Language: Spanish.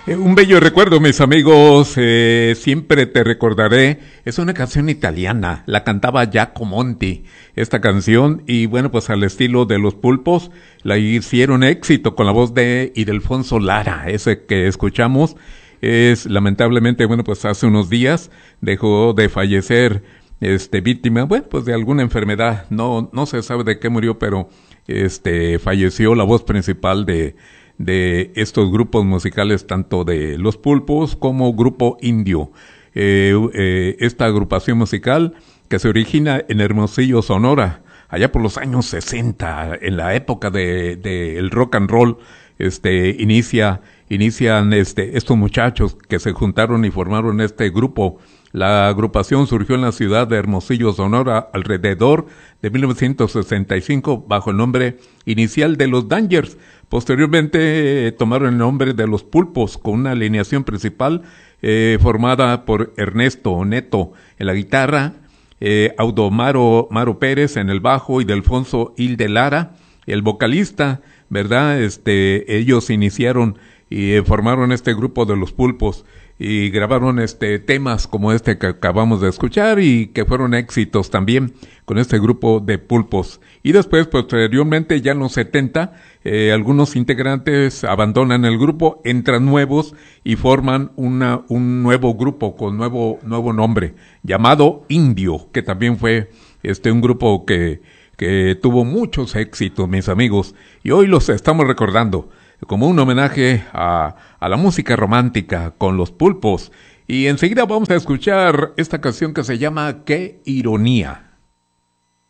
Un bello recuerdo, mis amigos, siempre te recordaré. Es una canción italiana, la cantaba Giacomo Monti, esta canción, y bueno, pues al estilo de Los Pulpos, la hicieron éxito con la voz de Ildefonso Lara. Ese que escuchamos es, lamentablemente, bueno, pues hace unos días dejó de fallecer, víctima, bueno, pues de alguna enfermedad. No se sabe de qué murió, pero falleció la voz principal de estos grupos musicales, tanto de Los Pulpos como Grupo Indio. Esta agrupación musical que se origina en Hermosillo, Sonora, allá por los años 60, en la época de el rock and roll, inician estos muchachos que se juntaron y formaron este grupo. La agrupación surgió en la ciudad de Hermosillo, Sonora, alrededor de 1965, bajo el nombre inicial de Los Dangers. Posteriormente tomaron el nombre de Los Pulpos, con una alineación principal formada por Ernesto Neto en la guitarra, Audomaro Pérez en el bajo y Delfonso Hilde Lara, el vocalista, ¿verdad? Ellos iniciaron y formaron este grupo de Los Pulpos y grabaron temas como este que acabamos de escuchar y que fueron éxitos también con este grupo de Pulpos. Y después, posteriormente, ya en los 70, algunos integrantes abandonan el grupo, entran nuevos y forman un nuevo grupo con nuevo nombre, llamado Indio, que también fue un grupo que tuvo muchos éxitos, mis amigos, y hoy los estamos recordando como un homenaje a la música romántica con Los Pulpos. Y enseguida vamos a escuchar esta canción que se llama Qué ironía.